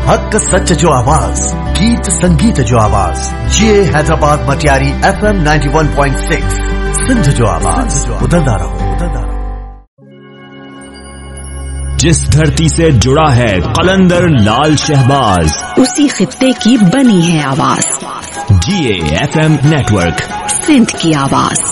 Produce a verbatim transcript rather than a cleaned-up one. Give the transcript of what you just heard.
हक सच जो आवाज, गीत संगीत जो आवाज, ये Hyderabad Matiari F M ninety one point six, Sindh जो आवाज, उदलदा रहो, उदलदा रहो। जिस धरती से जुड़ा है कलंदर लाल शहबाज, उसी खित्ते की बनी है आवाज। जी A F M network, Sindh की आवाज।